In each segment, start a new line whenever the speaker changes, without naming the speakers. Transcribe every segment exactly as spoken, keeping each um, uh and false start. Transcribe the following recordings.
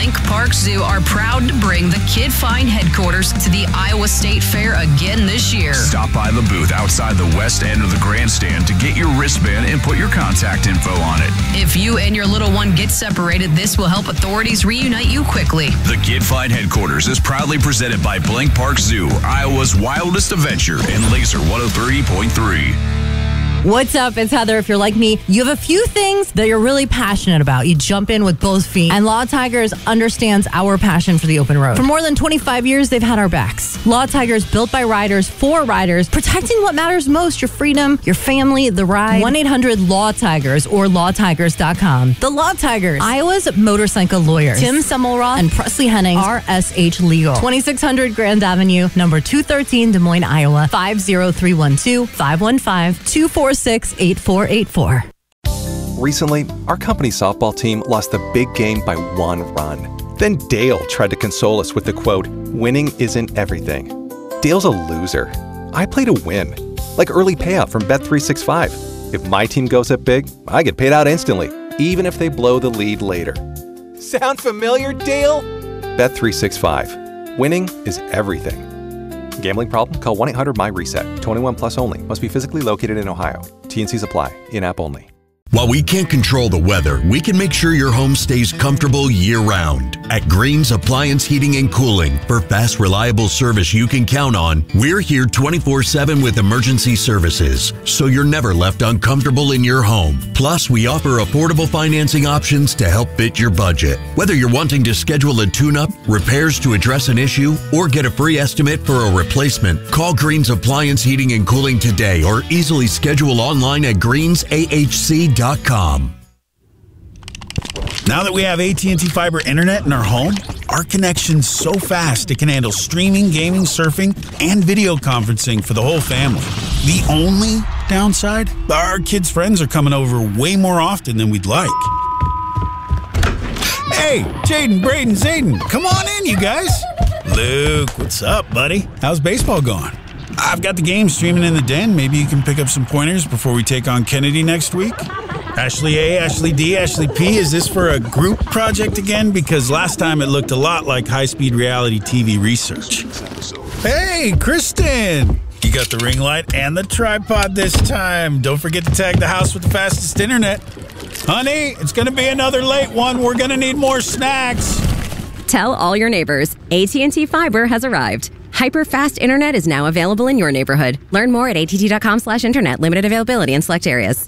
Blank Park Zoo are proud to bring the Kid Find headquarters to the Iowa State Fair again this year.
Stop by the booth outside the west end of the grandstand to get your wristband and put your contact info on it.
If you and your little one get separated, this will help authorities reunite you quickly.
The Kid Find headquarters is proudly presented by Blank Park Zoo, Iowa's wildest adventure, and Laser one oh three point three.
What's up? It's Heather. If you're like me, you have a few things that you're really passionate about. You jump in with both feet. And Law Tigers understands our passion for the open road. For more than twenty-five years, they've had our backs. Law Tigers, built by riders, for riders, protecting what matters most, your freedom, your family, the ride. one eight hundred law tigers or law tigers dot com. The Law Tigers, Iowa's motorcycle lawyers. Tim Semmelroth and Presley Hennings, R S H Legal. twenty-six hundred Grand Avenue, number two thirteen, Des Moines, Iowa, five oh three one two, five one five, two four six, eight four eight four.
Recently, our company softball team lost the big game by one run. Then Dale tried to console us with the quote, "Winning isn't everything." Dale's a loser. I play to win, like early payout from Bet three sixty-five. If my team goes up big, I get paid out instantly, even if they blow the lead later. Sound familiar, Dale? Bet three sixty-five. Winning is everything. Gambling problem? Call one eight hundred my reset. twenty-one plus only. Must be physically located in Ohio. T and Cs apply. In-app only.
While we can't control the weather, we can make sure your home stays comfortable year-round. At Green's Appliance Heating and Cooling, for fast, reliable service you can count on, we're here twenty-four seven with emergency services, so you're never left uncomfortable in your home. Plus, we offer affordable financing options to help fit your budget. Whether you're wanting to schedule a tune-up, repairs to address an issue, or get a free estimate for a replacement, call Green's Appliance Heating and Cooling today or easily schedule online at greens a h c dot com.
Now that we have A T and T Fiber Internet in our home, our connection's so fast it can handle streaming, gaming, surfing, and video conferencing for the whole family. The only downside? Our kids' friends are coming over way more often than we'd like. Hey, Jaden, Braden, Zayden, come on in, you guys. Luke, what's up, buddy? How's baseball going? I've got the game streaming in the den. Maybe you can pick up some pointers before we take on Kennedy next week. Ashley A, Ashley D, Ashley P, is this for a group project again? Because last time it looked a lot like high-speed reality T V research. Hey, Kristen! You got the ring light and the tripod this time. Don't forget to tag the house with the fastest internet. Honey, it's going to be another late one. We're going to need more snacks.
Tell all your neighbors, A T and T Fiber has arrived. Hyper-fast internet is now available in your neighborhood. Learn more at A T T dot com slash internet. Limited availability in select areas.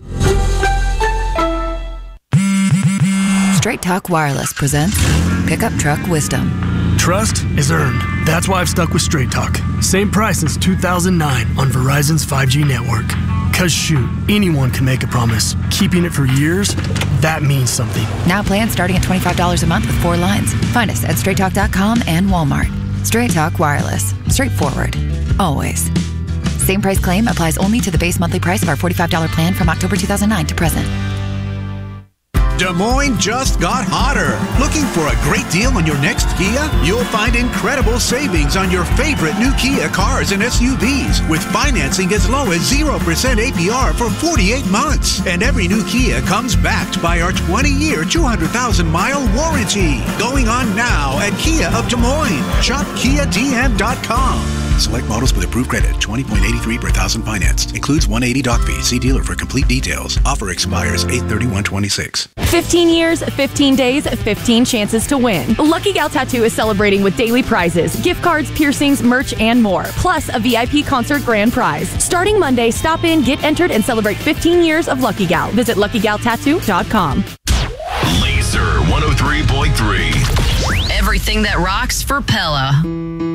Straight Talk Wireless presents Pickup Truck Wisdom.
Trust is earned. That's why I've stuck with Straight Talk. Same price since two thousand nine on Verizon's five G network. Cause shoot, anyone can make a promise. Keeping it for years, that means something.
Now plans starting at twenty-five dollars a month with four lines. Find us at straight talk dot com and Walmart. Straight Talk Wireless. Straightforward. Always. Same price claim applies only to the base monthly price of our forty-five dollars plan from October two thousand nine to present.
Des Moines just got hotter. Looking for a great deal on your next Kia? You'll find incredible savings on your favorite new Kia cars and S U Vs with financing as low as zero percent A P R for forty-eight months. And every new Kia comes backed by our twenty-year, two hundred thousand mile warranty. Going on now at Kia of Des Moines. Shop Kia D M dot com. Select models with approved credit, twenty point eight three per thousand financed. Includes one hundred eighty doc fee. See dealer for complete details. Offer expires eight thirty-one twenty-six.
fifteen years, fifteen days, fifteen chances to win. Lucky Gal Tattoo is celebrating with daily prizes, gift cards, piercings, merch, and more. Plus a V I P concert grand prize. Starting Monday, stop in, get entered, and celebrate fifteen years of Lucky Gal. Visit lucky gal tattoo dot com.
Laser one oh three point three.
Everything that rocks for Pella.